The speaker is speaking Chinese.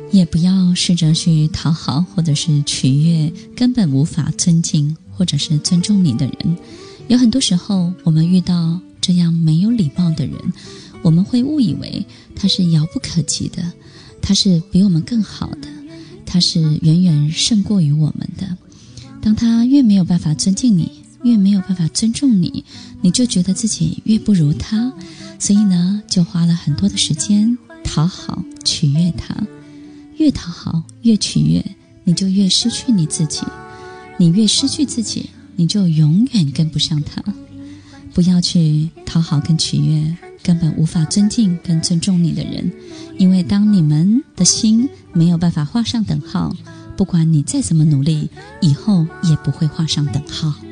也不要试着去讨好或者是取悦根本无法尊敬或者是尊重你的人。有很多时候我们遇到这样没有礼貌的人，我们会误以为他是遥不可及的，他是比我们更好的，他是远远胜过于我们的。当他越没有办法尊敬你，越没有办法尊重你，你就觉得自己越不如他，所以呢，就花了很多的时间讨好取悦他。越讨好越取悦，你就越失去你自己，你越失去自己，你就永远跟不上他。不要去讨好跟取悦根本无法尊敬跟尊重你的人，因为当你们的心没有办法画上等号，不管你再怎么努力，以后也不会画上等号。